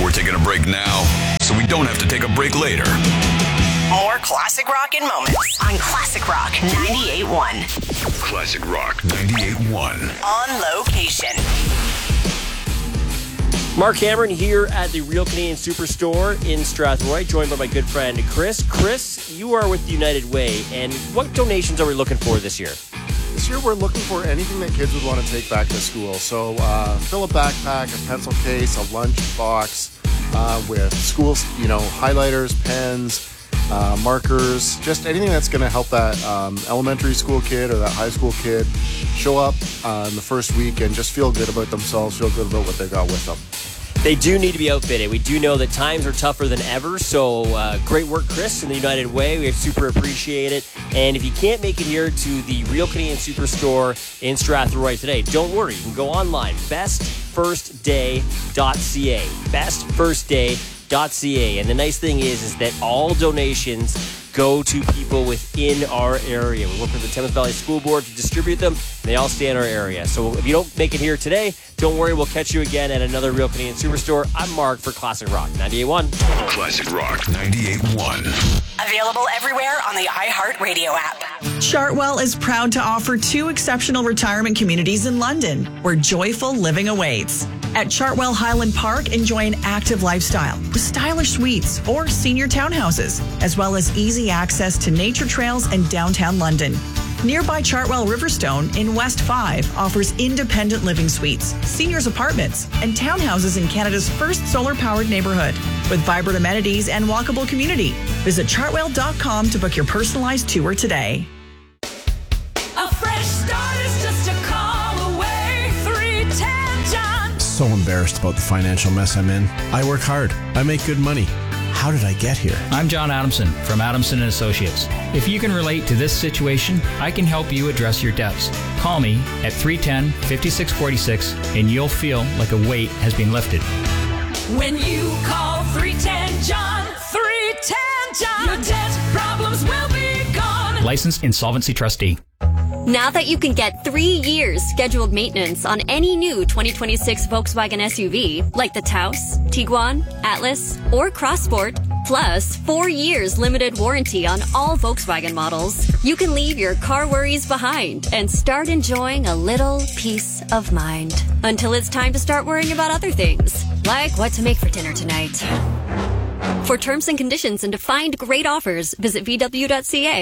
We're taking a break now, so we don't have to take a break later. More classic rock in moments on Classic Rock 98.1. Classic Rock 98.1. On location. Mark Cameron here at the Real Canadian Superstore in Strathroy, joined by my good friend Chris. Chris, you are with the United Way, and what donations are we looking for this year? This year we're looking for anything that kids would want to take back to school. So fill a backpack, a pencil case, a lunch box with school, highlighters, pens, markers, just anything that's going to help that elementary school kid or that high school kid show up in the first week and just feel good about themselves, feel good about what they got with them. They do need to be outfitted. We do know that times are tougher than ever, so great work, Chris, in the United Way. We super appreciate it. And if you can't make it here to the Real Canadian Superstore in Strathroy today, don't worry. You can go online, bestfirstday.ca. bestfirstday.ca. And the nice thing is that all donations go to people within our area. We work with the Thames Valley School Board to distribute them, and they all stay in our area. So if you don't make it here today, don't worry, we'll catch you again at another Real Canadian Superstore. I'm Mark for Classic Rock 98.1. Classic Rock 98.1. Available everywhere on the iHeartRadio app. Chartwell is proud to offer 2 exceptional retirement communities in London where joyful living awaits. At Chartwell Highland Park, enjoy an active lifestyle with stylish suites or senior townhouses, as well as easy access to nature trails and downtown London. Nearby Chartwell Riverstone in West 5 offers independent living suites, seniors apartments, and townhouses in Canada's first solar-powered neighborhood with vibrant amenities and walkable community. Visit chartwell.com to book your personalized tour today. A fresh start is just a call away. 310 John. So embarrassed about the financial mess I'm in. I work hard. I make good money. How did I get here? I'm John Adamson from Adamson & Associates. If you can relate to this situation, I can help you address your debts. Call me at 310-5646 and you'll feel like a weight has been lifted. When you call 310 John, 310 John, your debt problems will be gone. Licensed Insolvency Trustee. Now that you can get 3 years scheduled maintenance on any new 2026 Volkswagen SUV, like the Taos, Tiguan, Atlas, or Crossport, plus 4 years limited warranty on all Volkswagen models, you can leave your car worries behind and start enjoying a little peace of mind. Until it's time to start worrying about other things, like what to make for dinner tonight. For terms and conditions and to find great offers, visit VW.ca.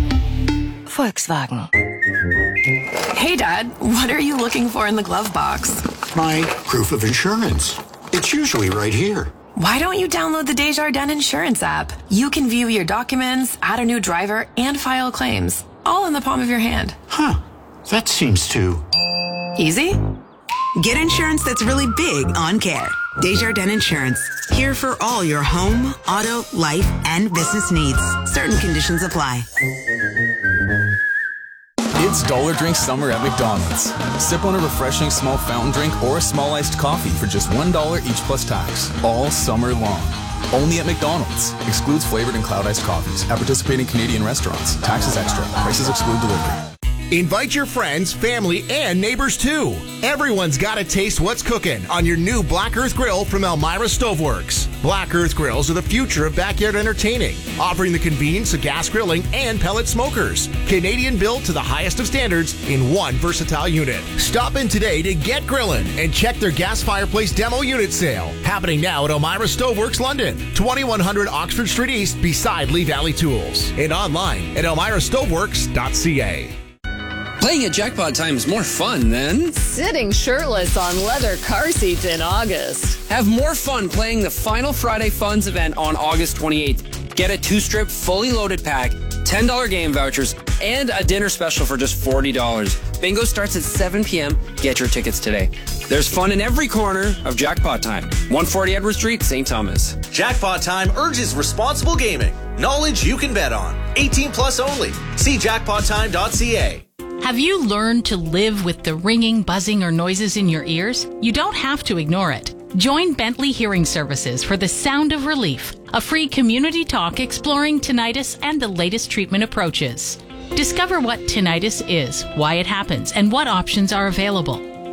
Volkswagen. Hey, Dad, what are you looking for in the glove box? My proof of insurance. It's usually right here. Why don't you download the Desjardins Insurance app? You can view your documents, add a new driver, and file claims, all in the palm of your hand. Huh. That seems too... easy? Get insurance that's really big on care. Desjardins Insurance. Here for all your home, auto, life, and business needs. Certain conditions apply. It's Dollar Drink Summer at McDonald's. Sip on a refreshing small fountain drink or a small iced coffee for just $1 each plus tax, all summer long. Only at McDonald's. Excludes flavored and cloud iced coffees. At participating Canadian restaurants. Taxes extra. Prices exclude delivery. Invite your friends, family, and neighbors too. Everyone's got to taste what's cooking on your new Black Earth Grill from Elmira Stoveworks. Black Earth Grills are the future of backyard entertaining, offering the convenience of gas grilling and pellet smokers. Canadian built to the highest of standards in one versatile unit. Stop in today to get grilling and check their gas fireplace demo unit sale. Happening now at Elmira Stoveworks London, 2100 Oxford Street East beside Lee Valley Tools. And online at elmirastoveworks.ca. Playing at Jackpot Time is more fun than sitting shirtless on leather car seats in August. Have more fun playing the Final Friday Funds event on August 28th. Get a 2-strip fully loaded pack, $10 game vouchers, and a dinner special for just $40. Bingo starts at 7 p.m. Get your tickets today. There's fun in every corner of Jackpot Time. 140 Edward Street, St. Thomas. Jackpot Time urges responsible gaming. Knowledge you can bet on. 18 plus only. See jackpottime.ca. Have you learned to live with the ringing, buzzing, or noises in your ears? You don't have to ignore it. Join Bentley Hearing Services for The Sound of Relief, a free community talk exploring tinnitus and the latest treatment approaches. Discover what tinnitus is, why it happens, and what options are available.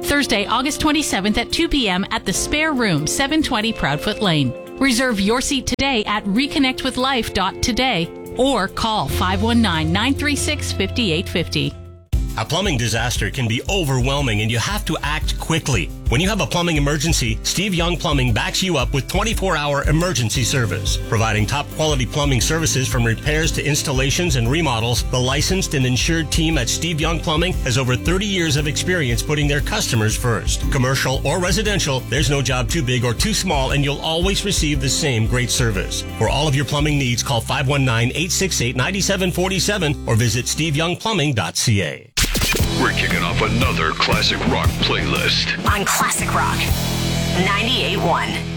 Thursday, August 27th at 2 p.m. at the Spare Room, 720 Proudfoot Lane. Reserve your seat today at reconnectwithlife.today or call 519-936-5850. A plumbing disaster can be overwhelming and you have to act quickly. When you have a plumbing emergency, Steve Young Plumbing backs you up with 24-hour emergency service. Providing top-quality plumbing services from repairs to installations and remodels, the licensed and insured team at Steve Young Plumbing has over 30 years of experience putting their customers first. Commercial or residential, there's no job too big or too small, and you'll always receive the same great service. For all of your plumbing needs, call 519-868-9747 or visit steveyoungplumbing.ca. We're kicking off another classic rock playlist on Classic Rock 98.1.